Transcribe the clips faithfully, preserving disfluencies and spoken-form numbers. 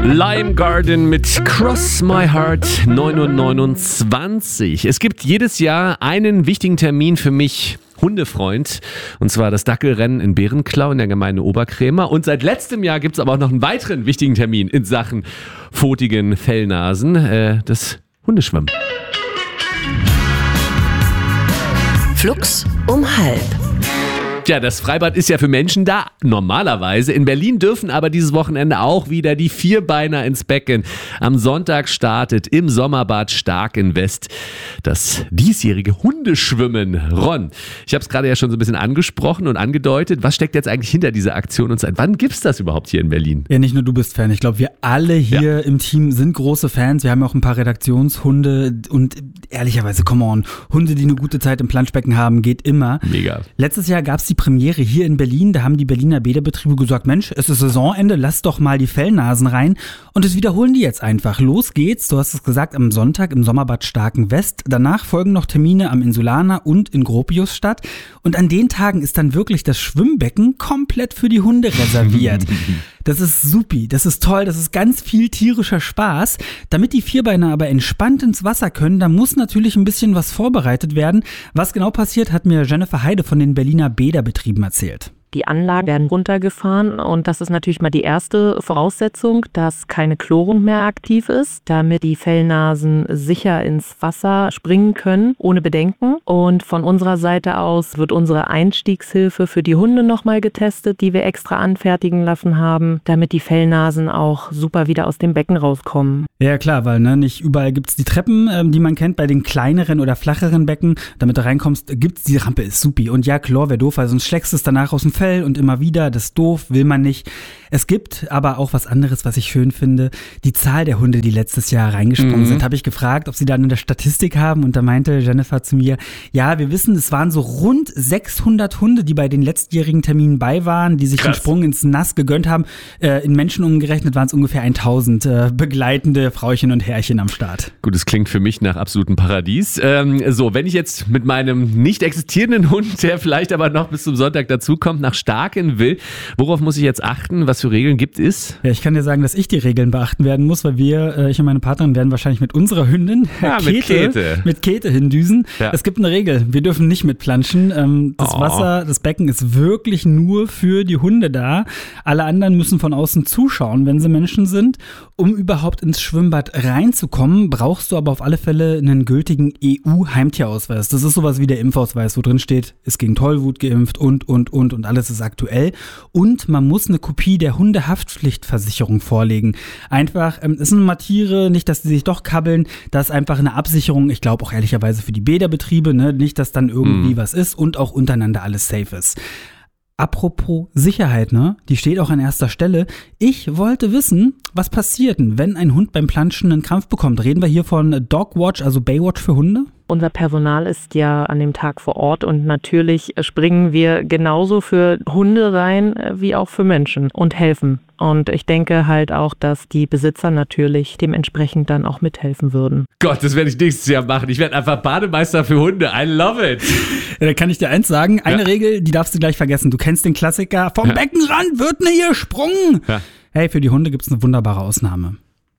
Lime Garden mit Cross My Heart, neun Uhr neunundzwanzig. Es gibt jedes Jahr einen wichtigen Termin für mich, Hundefreund, und zwar das Dackelrennen in Bärenklau in der Gemeinde Oberkrämer. Und seit letztem Jahr gibt es aber auch noch einen weiteren wichtigen Termin in Sachen pfotigen Fellnasen, äh, das Hundeschwimmen. Flux um halb. Ja, das Freibad ist ja für Menschen da, normalerweise. In Berlin dürfen aber dieses Wochenende auch wieder die Vierbeiner ins Becken. Am Sonntag startet im Sommerbad Starkenwest das diesjährige Hundeschwimmen. Ron, ich habe es gerade ja schon so ein bisschen angesprochen und angedeutet. Was steckt jetzt eigentlich hinter dieser Aktion und seit wann gibt es das überhaupt hier in Berlin? Ja, nicht nur du bist Fan. Ich glaube, wir alle hier ja. im Team sind große Fans. Wir haben ja auch ein paar Redaktionshunde und ehrlicherweise, come on, Hunde, die eine gute Zeit im Planschbecken haben, geht immer. Mega. Letztes Jahr gab es die Premiere hier in Berlin, da haben die Berliner Bäderbetriebe gesagt, Mensch, es ist Saisonende, lass doch mal die Fellnasen rein, und das wiederholen die jetzt einfach. Los geht's, du hast es gesagt, am Sonntag im Sommerbad Starkenwest, danach folgen noch Termine am Insulaner und in Gropiusstadt, und an den Tagen ist dann wirklich das Schwimmbecken komplett für die Hunde reserviert. Das ist supi, das ist toll, das ist ganz viel tierischer Spaß. Damit die Vierbeiner aber entspannt ins Wasser können, da muss natürlich ein bisschen was vorbereitet werden. Was genau passiert, hat mir Jennifer Heide von den Berliner Bäderbetrieben erzählt. Die Anlagen werden runtergefahren und das ist natürlich mal die erste Voraussetzung, dass keine Chlorung mehr aktiv ist, damit die Fellnasen sicher ins Wasser springen können, ohne Bedenken. Und von unserer Seite aus wird unsere Einstiegshilfe für die Hunde nochmal getestet, die wir extra anfertigen lassen haben, damit die Fellnasen auch super wieder aus dem Becken rauskommen. Ja klar, weil ne, nicht überall gibt es die Treppen, ähm, die man kennt, bei den kleineren oder flacheren Becken. Damit du reinkommst, gibt's die Rampe, ist supi. Und ja, Chlor wäre doof, weil sonst schlägst du es danach aus dem Fell und immer wieder, das ist doof, will man nicht. Es gibt aber auch was anderes, was ich schön finde. Die Zahl der Hunde, die letztes Jahr reingesprungen mhm. sind, habe ich gefragt, ob sie da eine Statistik haben, und da meinte Jennifer zu mir, ja, wir wissen, es waren so rund sechshundert Hunde, die bei den letztjährigen Terminen bei waren, die sich Krass. den Sprung ins Nass gegönnt haben. Äh, in Menschen umgerechnet waren es ungefähr tausend äh, begleitende Frauchen und Herrchen am Start. Gut, es klingt für mich nach absolutem Paradies. Ähm, so, wenn ich jetzt mit meinem nicht existierenden Hund, der vielleicht aber noch bis zum Sonntag dazukommt, nach Starken will, worauf muss ich jetzt achten? Was für Regeln gibt es? Ja, ich kann dir sagen, dass ich die Regeln beachten werden muss, weil wir, äh, ich und meine Partnerin, werden wahrscheinlich mit unserer Hündin ja, Käthe, mit Käthe mit Käthe hindüsen. Ja. Es gibt eine Regel, wir dürfen nicht mitplanschen. Ähm, das oh. Wasser, das Becken ist wirklich nur für die Hunde da. Alle anderen müssen von außen zuschauen, wenn sie Menschen sind. Um überhaupt ins Schwimmbad reinzukommen, brauchst du aber auf alle Fälle einen gültigen E U-Heimtierausweis. Das ist sowas wie der Impfausweis, wo drin steht, ist gegen Tollwut geimpft und, und, und und alles ist aktuell. Und man muss eine Kopie der Hundehaftpflichtversicherung vorlegen. Einfach, ähm, es sind mal Tiere, nicht, dass die sich doch kabbeln, das ist einfach eine Absicherung, ich glaube auch ehrlicherweise für die Bäderbetriebe, ne? Nicht, dass dann irgendwie mhm. was ist und auch untereinander alles safe ist. Apropos Sicherheit, ne? Die steht auch an erster Stelle. Ich wollte wissen, was passiert denn, wenn ein Hund beim Planschen einen Krampf bekommt? Reden wir hier von Dogwatch, also Baywatch für Hunde? Unser Personal ist ja an dem Tag vor Ort und natürlich springen wir genauso für Hunde rein wie auch für Menschen und helfen. Und ich denke halt auch, dass die Besitzer natürlich dementsprechend dann auch mithelfen würden. Gott, das werde ich nächstes Jahr machen. Ich werde einfach Bademeister für Hunde. I love it. Ja, da kann ich dir eins sagen. Eine ja. Regel, die darfst du gleich vergessen. Du kennst den Klassiker. Vom ja. Beckenrand wird ne hier Sprung. Ja. Hey, für die Hunde gibt es eine wunderbare Ausnahme.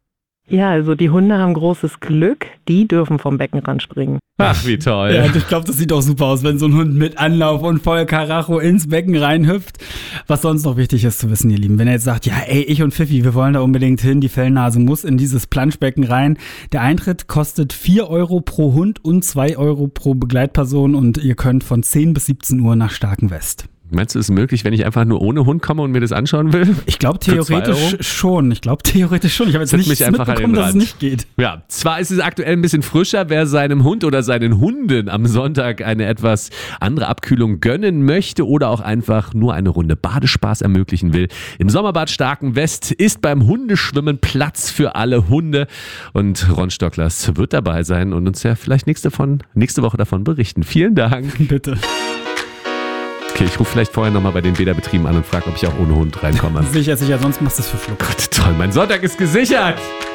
Ja, also die Hunde haben großes Glück, die dürfen vom Beckenrand springen. Ach, wie toll. Ja, ich glaube, das sieht auch super aus, wenn so ein Hund mit Anlauf und voll Karacho ins Becken reinhüpft. Was sonst noch wichtig ist zu wissen, ihr Lieben, wenn ihr jetzt sagt, ja ey, ich und Pfiffi, wir wollen da unbedingt hin, die Fellnase muss in dieses Planschbecken rein. Der Eintritt kostet vier Euro pro Hund und zwei Euro pro Begleitperson, und ihr könnt von zehn bis siebzehn Uhr nach Starkenwest. Meinst du, es ist möglich, wenn ich einfach nur ohne Hund komme und mir das anschauen will? Ich glaube theoretisch schon. Ich glaube theoretisch schon. Ich habe jetzt Setz nicht mitbekommen, dass es nicht geht. Ja, zwar ist es aktuell ein bisschen frischer, wer seinem Hund oder seinen Hunden am Sonntag eine etwas andere Abkühlung gönnen möchte oder auch einfach nur eine Runde Badespaß ermöglichen will. Im Sommerbad Starkenwest ist beim Hundeschwimmen Platz für alle Hunde. Und Ron Stocklers wird dabei sein und uns ja vielleicht nächste, von, nächste Woche davon berichten. Vielen Dank. Bitte. Okay, ich rufe vielleicht vorher nochmal bei den Bäderbetrieben an und frage, ob ich auch ohne Hund reinkomme. Sicher, sicher, sonst machst du es für Flug. Gott, toll, mein Sonntag ist gesichert.